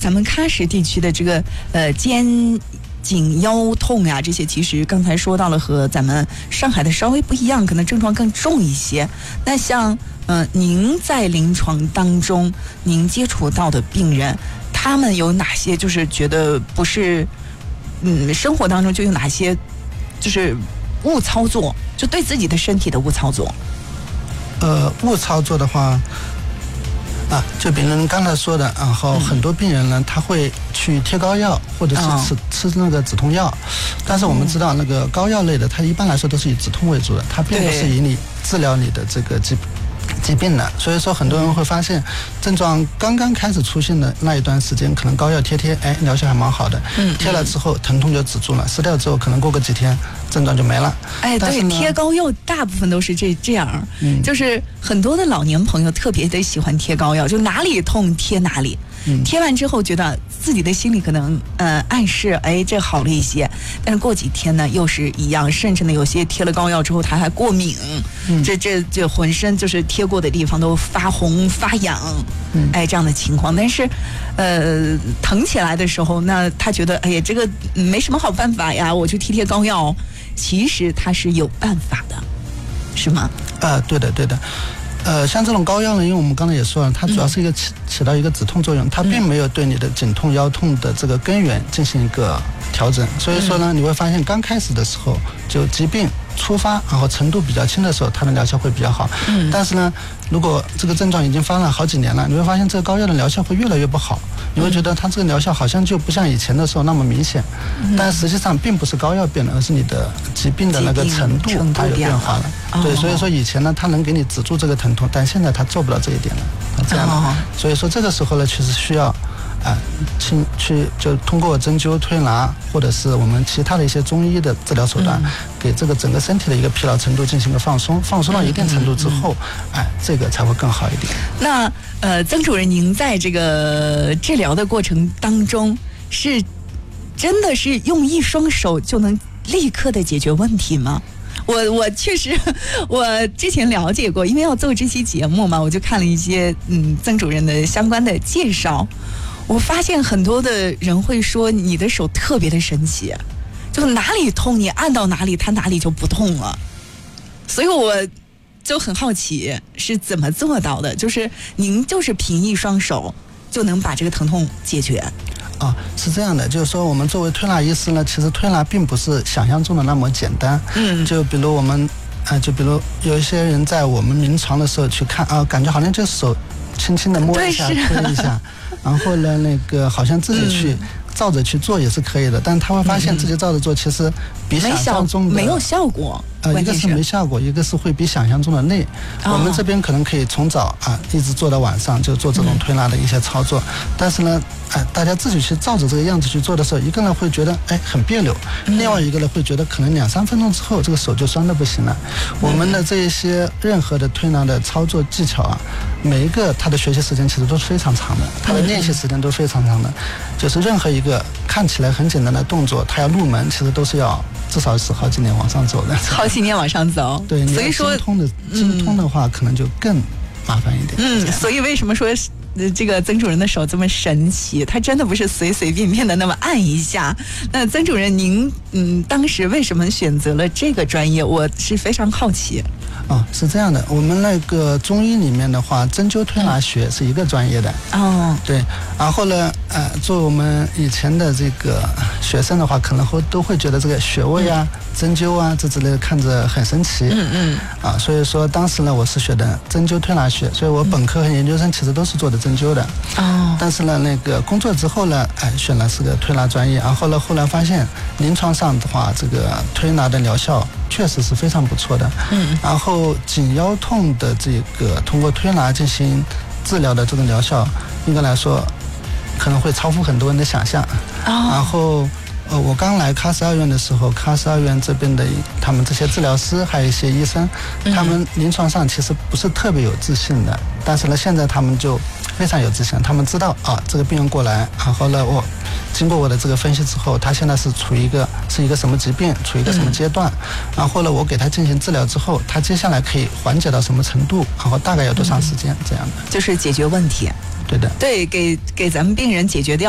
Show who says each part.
Speaker 1: 咱们喀什地区的这个肩颈腰痛呀，这些其实刚才说到了和咱们上海的稍微不一样，可能症状更重一些。那像您在临床当中您接触到的病人，他们有哪些就是觉得不是生活当中就有哪些就是误操作，就对自己的身体的误操作？
Speaker 2: 误操作的话就比如刚才说的，然后很多病人呢，他会去贴膏药，或者是吃那个止痛药，但是我们知道那个膏药类的，它一般来说都是以止痛为主的，它并不是以你治疗你的这个疾病的，所以说很多人会发现症状刚刚开始出现的那一段时间，可能膏药贴，疗效还蛮好的，贴了之后疼痛就止住了，撕掉之后可能过个几天症状就没了。
Speaker 1: 对，贴膏药大部分都是这样，就是很多的老年朋友特别的喜欢贴膏药，就哪里痛贴哪里。贴完之后觉得自己的心里可能暗示这好了一些，但是过几天呢又是一样，甚至呢有些贴了膏药之后他还过敏，这浑身就是贴过的地方都发红发痒，这样的情况。但是疼起来的时候，那他觉得这个没什么好办法呀，我去贴膏药，其实他是有办法的，是吗？
Speaker 2: 对的。像这种膏药呢，因为我们刚才也说了，它主要是起到一个止痛作用，它并没有对你的颈痛腰痛的这个根源进行一个调整。所以说呢，你会发现刚开始的时候，就疾病初发，然后程度比较轻的时候，它的疗效会比较好。但是呢，如果这个症状已经发了好几年了，你会发现这个膏药的疗效会越来越不好。你会觉得它这个疗效好像就不像以前的时候那么明显，但实际上并不是膏药变了，而是你的疾病的那个程度它有变化了。对，所以说以前呢，它能给你止住这个疼痛，但现在它做不到这一点了，这样的。所以说这个时候呢，其实需要去就通过针灸推拿，或者是我们其他的一些中医的治疗手段，给这个整个身体的一个疲劳程度进行一个放松到一定程度之后，这个才会更好一点。
Speaker 1: 那曾主任，您在这个治疗的过程当中，是真的是用一双手就能立刻的解决问题吗？我确实，我之前了解过，因为要做这期节目嘛，我就看了一些曾主任的相关的介绍。我发现很多的人会说你的手特别的神奇，就哪里痛你按到哪里，它哪里就不痛了。所以我就很好奇是怎么做到的，就是您就是凭一双手就能把这个疼痛解决。
Speaker 2: 是这样的，就是说我们作为推拿医师呢，其实推拿并不是想象中的那么简单。就比如我们就比如有一些人在我们临床的时候去看感觉好像就手轻轻的摸一下推一下，然后呢那个好像自己去照着去做也是可以的，但他会发现自己照着做其实比想象中的
Speaker 1: 没有效果。
Speaker 2: 一个是没效果，一个是会比想象中的累。我们这边可能可以从早一直做到晚上，就做这种推拿的一些操作。但是呢，大家自己去照着这个样子去做的时候，一个人会觉得很别扭，另外一个人会觉得可能2-3分钟之后这个手就酸得不行了。我们的这一些任何的推拿的操作技巧每一个它的学习时间其实都是非常长的，它的练习时间都非常长的。就是任何一个看起来很简单的动作，它要入门，其实都是要至少是好几年往上走的。
Speaker 1: 好几年往上走，
Speaker 2: 对，所以说精通的话，可能就更麻烦一点。
Speaker 1: 所以为什么说这个曾主任的手这么神奇？他真的不是随随便便的那么按一下。那曾主任，您当时为什么选择了这个专业？我是非常好奇。
Speaker 2: 是这样的，我们那个中医里面的话，针灸推拿学是一个专业的。对，然后呢，作为我们以前的这个学生的话，可能都会觉得这个穴位针灸这之类的看着很神奇。所以说当时呢，我是学的针灸推拿学，所以我本科和研究生其实都是做的针灸的。但是呢，那个工作之后呢，选了是个推拿专业，然后呢，后来发现临床上的话，这个推拿的疗效确实是非常不错的。然后颈腰痛的这个通过推拿进行治疗的这种疗效，应该来说可能会超乎很多人的想象。然后我刚来喀什2院的时候，喀什2院这边的他们这些治疗师还有一些医生，他们临床上其实不是特别有自信的，但是呢，现在他们就非常有自信，他们知道这个病人过来，然后呢，我经过我的这个分析之后，他现在是一个什么疾病，处于一个什么阶段，然后呢，我给他进行治疗之后，他接下来可以缓解到什么程度，然后大概要多长时间，这样的，
Speaker 1: 就是解决问题。
Speaker 2: 对的，
Speaker 1: 对，给咱们病人解决掉